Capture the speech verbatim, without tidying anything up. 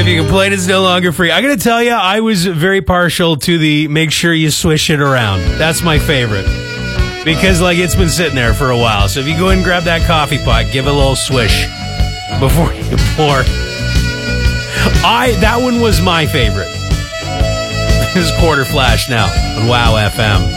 you complain, it's no longer free. I got to tell you, I was very partial to the make sure you swish it around. That's my favorite. Because, like, it's been sitting there for a while. So if you go in and grab that coffee pot, give it a little swish before you pour. I That one was my favorite. This is Quarter Flash now on Wow F M.